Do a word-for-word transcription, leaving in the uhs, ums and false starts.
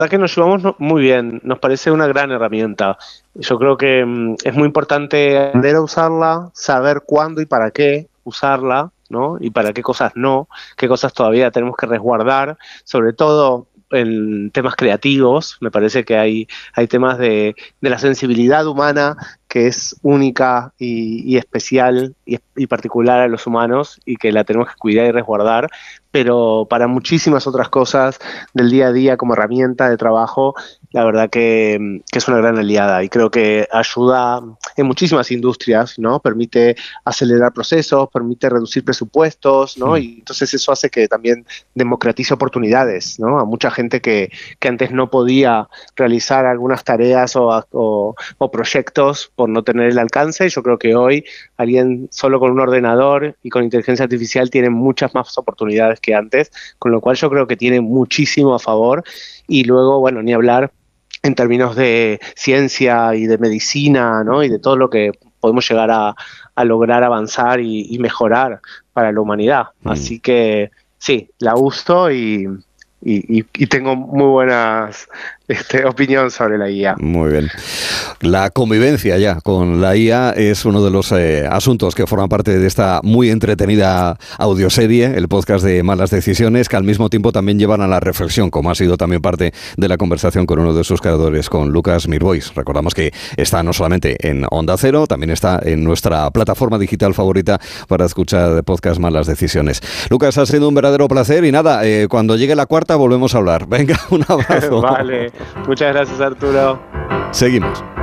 La verdad que nos llevamos no- muy bien, nos parece una gran herramienta. Yo creo que mm, es muy importante aprender a usarla, saber cuándo y para qué usarla, ¿no? Y para qué cosas no, qué cosas todavía tenemos que resguardar, sobre todo en temas creativos. Me parece que hay, hay temas de, de la sensibilidad humana que es única y, y especial y, y particular a los humanos y que la tenemos que cuidar y resguardar, pero para muchísimas otras cosas del día a día como herramienta de trabajo, la verdad que, que es una gran aliada y creo que ayuda en muchísimas industrias, ¿no? Permite acelerar procesos, permite reducir presupuestos, ¿no? Mm. Y entonces eso hace que también democratice oportunidades, ¿no? A mucha gente que, que antes no podía realizar algunas tareas o, o, o proyectos por no tener el alcance. Yo creo que hoy alguien solo con un ordenador y con inteligencia artificial tiene muchas más oportunidades que antes, con lo cual yo creo que tiene muchísimo a favor. Y luego, bueno, ni hablar en términos de ciencia y de medicina, ¿no? Y de todo lo que podemos llegar a, a lograr avanzar y, y mejorar para la humanidad. Mm. Así que sí, la uso y, y, y, y tengo muy buenas este, opinión sobre la I A. Muy bien. La convivencia ya con la I A es uno de los eh, asuntos que forman parte de esta muy entretenida audioserie, el podcast de Malas Decisiones, que al mismo tiempo también llevan a la reflexión, como ha sido también parte de la conversación con uno de sus creadores, con Lucas Mirbois. Recordamos que está no solamente en Onda Cero, también está en nuestra plataforma digital favorita para escuchar podcast Malas Decisiones. Lucas, ha sido un verdadero placer y nada, eh, cuando llegue la cuarta volvemos a hablar. Venga, un abrazo. Vale, muchas gracias, Arturo. Seguimos.